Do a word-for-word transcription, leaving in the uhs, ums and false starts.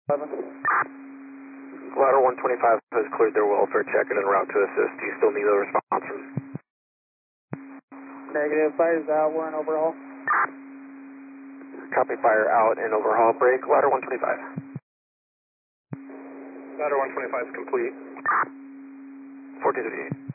Ladder one twenty-five has cleared their welfare check and en route to assist. Do you still need a response from? Negative, fire's out, we're in overhaul. Copy, fire out and overhaul break. Ladder one twenty-five. Ladder one twenty-five is complete. fourteen fifty-eight.